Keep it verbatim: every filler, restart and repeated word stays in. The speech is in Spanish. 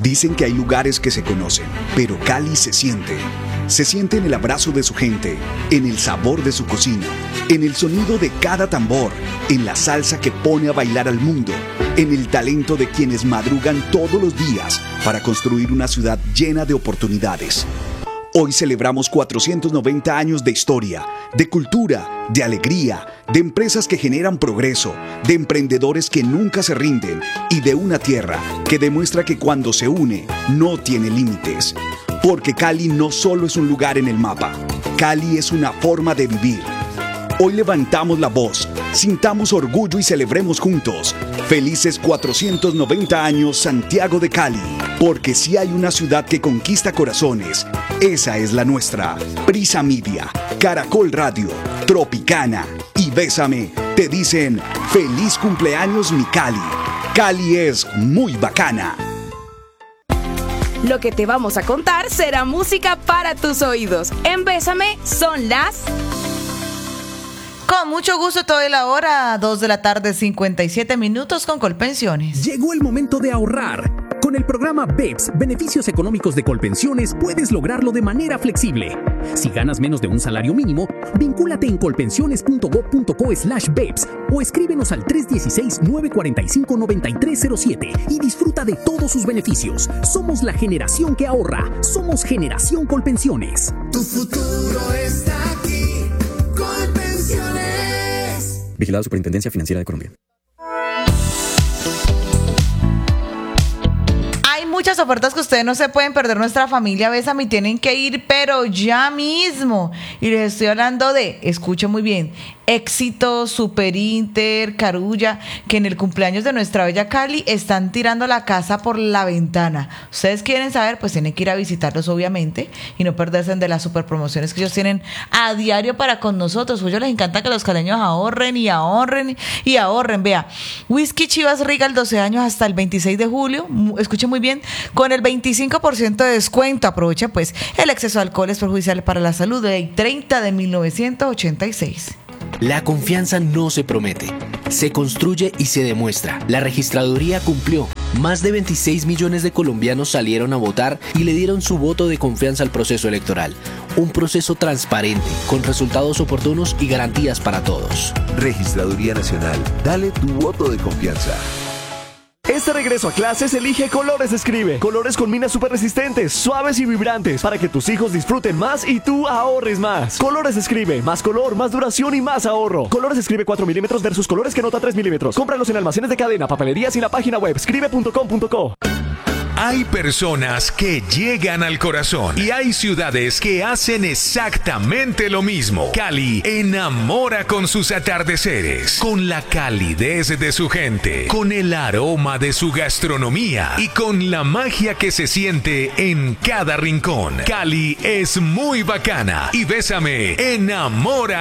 Dicen que hay lugares que se conocen, pero Cali se siente. Se siente en el abrazo de su gente, en el sabor de su cocina, en el sonido de cada tambor, en la salsa que pone a bailar al mundo, en el talento de quienes madrugan todos los días para construir una ciudad llena de oportunidades. Hoy celebramos cuatrocientos noventa años de historia, de cultura, de alegría, de empresas que generan progreso, de emprendedores que nunca se rinden y de una tierra que demuestra que cuando se une no tiene límites. Porque Cali no solo es un lugar en el mapa, Cali es una forma de vivir. Hoy levantamos la voz, sintamos orgullo y celebremos juntos. Felices cuatrocientos noventa años Santiago de Cali, porque si hay una ciudad que conquista corazones, esa es la nuestra. Prisa Media, Caracol Radio, Tropicana y Bésame te dicen feliz cumpleaños mi Cali. Cali es muy bacana. Lo que te vamos a contar será música para tus oídos. En Bésame son las... Con mucho gusto, toda la hora, dos de la tarde, cincuenta y siete minutos con Colpensiones. Llegó el momento de ahorrar. Con el programa B E P S, Beneficios Económicos de Colpensiones, puedes lograrlo de manera flexible. Si ganas menos de un salario mínimo, vincúlate en colpensiones.gov.co slash B E P S o escríbenos al tres uno seis, nueve cuatro cinco, nueve tres cero siete y disfruta de todos sus beneficios. Somos la generación que ahorra. Somos Generación Colpensiones. Tu futuro está aquí. Colpensiones. Vigilado Superintendencia Financiera de Colombia. Muchas ofertas que ustedes no se pueden perder. Nuestra familia Bésame, tienen que ir, pero ya mismo. Y les estoy hablando de, escuchen muy bien, Éxito, Super Inter, Carulla, que en el cumpleaños de nuestra bella Cali están tirando la casa por la ventana. Ustedes quieren saber, pues tienen que ir a visitarlos, obviamente, y no perderse de las super promociones que ellos tienen a diario para con nosotros. Pues a ellos les encanta que los caleños ahorren y ahorren y ahorren. Vea, Whisky Chivas Regal, doce años hasta el veintiséis de julio. Escuchen muy bien, con el veinticinco por ciento de descuento. Aprovecha, pues, el exceso de alcohol es perjudicial para la salud. Ley treinta de mil novecientos ochenta y seis. La confianza no se promete, se construye y se demuestra. La registraduría cumplió. Más de veintiséis millones de colombianos salieron a votar y le dieron su voto de confianza al proceso electoral. Un proceso transparente, con resultados oportunos y garantías para todos. Registraduría Nacional, dale tu voto de confianza. Este regreso a clases elige Colores Escribe. Colores con minas súper resistentes, suaves y vibrantes para que tus hijos disfruten más y tú ahorres más. Colores Escribe, más color, más duración y más ahorro. Colores Escribe cuatro milímetros versus colores que nota tres milímetros. Cómpralos en almacenes de cadena, papelerías y en la página web escribe punto com punto co. Hay personas que llegan al corazón y hay ciudades que hacen exactamente lo mismo. Cali enamora con sus atardeceres, con la calidez de su gente, con el aroma de su gastronomía y con la magia que se siente en cada rincón. Cali es muy bacana y Bésame enamora